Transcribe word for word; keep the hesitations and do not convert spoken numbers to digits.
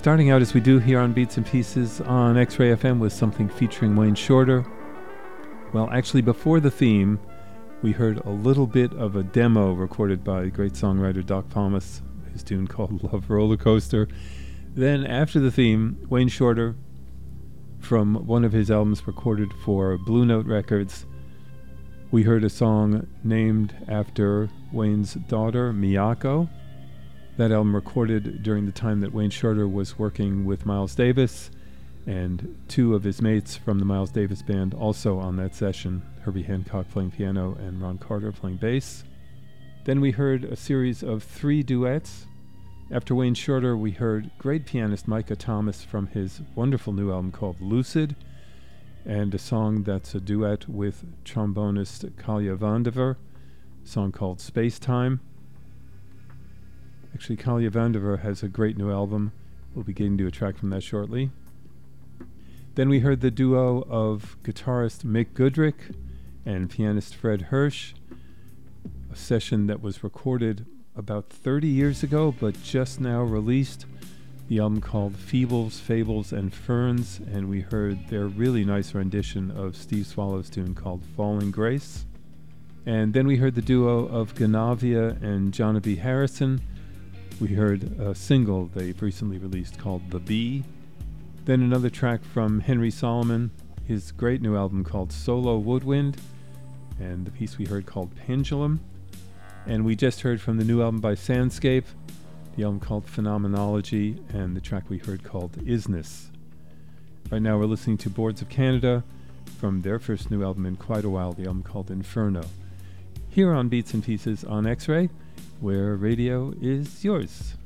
Starting out as we do here on Beats and Pieces on X-Ray F M with something featuring Wayne Shorter. Well, actually before the theme, we heard a little bit of a demo recorded by great songwriter Doc Thomas, his tune called Love Roller Coaster. Then after the theme, Wayne Shorter, from one of his albums recorded for Blue Note Records, we heard a song named after Wayne's daughter, Miyako. That album recorded during the time that Wayne Shorter was working with Miles Davis, and two of his mates from the Miles Davis band also on that session, Herbie Hancock playing piano and Ron Carter playing bass. Then we heard a series of three duets. After Wayne Shorter, we heard great pianist Micah Thomas from his wonderful new album called Lucid, and a song that's a duet with trombonist Kalya Vandiver, a song called Space Time. Actually, Kalya Vandiver has a great new album. We'll be getting to a track from that shortly. Then we heard the duo of guitarist Mick Goodrick and pianist Fred Hirsch, a session that was recorded about thirty years ago, but just now released. The album called Feebles, Fables, and Ferns, and we heard their really nice rendition of Steve Swallow's tune called Falling Grace. And then we heard the duo of Ganavia and Johnny Harrison. We heard a single they've recently released called The Bee. Then another track from Henry Solomon, his great new album called Solo Woodwind, and the piece we heard called Pendulum. And we just heard from the new album by Sandscape, the album called Phenomenology, and the track we heard called Isness. Right now we're listening to Boards of Canada from their first new album in quite a while, the album called Inferno. Here on Beats and Pieces on X-Ray, where radio is yours.